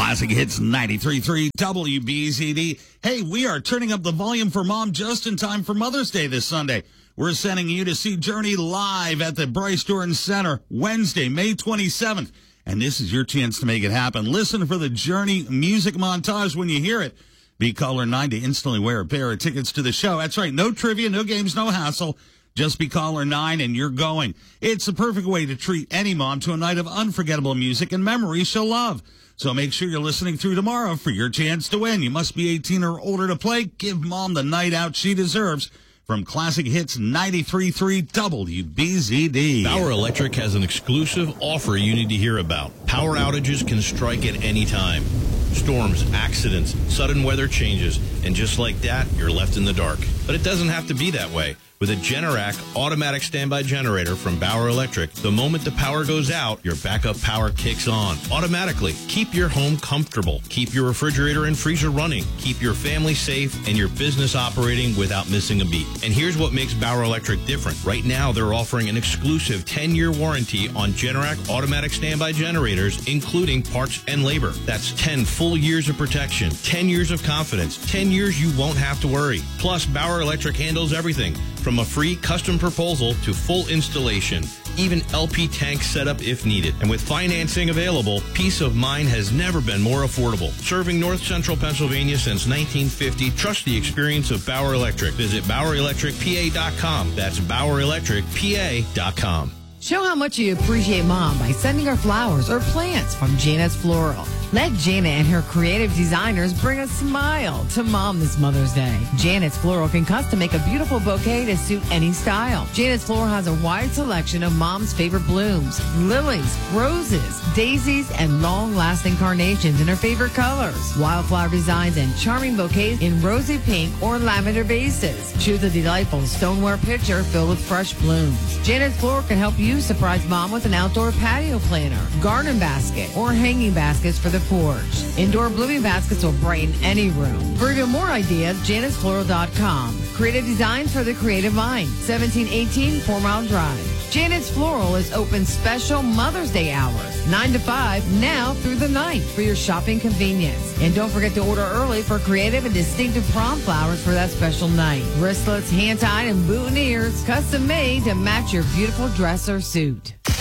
Classic Hits 93.3 WBZD. Hey, we are turning up the volume for Mom just in time for Mother's Day this Sunday. We're sending you to see Journey live at the Bryce Dorton Center Wednesday, May 27th. And this is your chance to make it happen. Listen for the Journey music montage when you hear it. Be caller 9 to instantly wear a pair of tickets to the show. That's right. No trivia, no games, no hassle. Just be caller 9 and you're going. It's the perfect way to treat any mom to a night of unforgettable music and memories she'll love. So make sure you're listening through tomorrow for your chance to win. You must be 18 or older to play. Give Mom the night out she deserves. From Classic Hits 93.3 WBZD. Bauer Electric has an exclusive offer you need to hear about. Power outages can strike at any time. Storms, accidents, sudden weather changes, and just like that, you're left in the dark. But it doesn't have to be that way. With a Generac automatic standby generator from Bauer Electric, the moment the power goes out, your backup power kicks on automatically. Keep your home comfortable. Keep your refrigerator and freezer running. Keep your family safe and your business operating without missing a beat. And here's what makes Bauer Electric different. Right now, they're offering an exclusive 10-year warranty on Generac automatic standby generators, including parts and labor. That's 10 full years of protection, 10 years of confidence, 10 years you won't have to worry. Plus, Bauer Electric handles everything from a free custom proposal to full installation, even LP tank setup if needed. And with financing available, peace of mind has never been more affordable. Serving North Central Pennsylvania since 1950, trust the experience of Bauer Electric. Visit BauerElectricPA.com. That's BauerElectricPA.com. Show how much you appreciate Mom by sending her flowers or plants from Janet's Floral. Let Janet and her creative designers bring a smile to Mom this Mother's Day. Janet's Floral can custom make a beautiful bouquet to suit any style. Janet's Floral has a wide selection of Mom's favorite blooms, lilies, roses, daisies, and long-lasting carnations in her favorite colors. Wildflower designs and charming bouquets in rosy pink or lavender vases. Choose a delightful stoneware pitcher filled with fresh blooms. Janet's Floral can help you surprise Mom with an outdoor patio planter, garden basket, or hanging baskets for the porch. Indoor blooming baskets will brighten any room. For even more ideas, janetsfloral.com. Creative designs for the creative mind. 1718 4 Mile Drive. Janet's Floral is open special Mother's Day hours, 9 to 5, now through the night for your shopping convenience. And don't forget to order early for creative and distinctive prom flowers for that special night. Wristlets, hand-tied, and boutonnieres, custom made to match your beautiful dress or suit.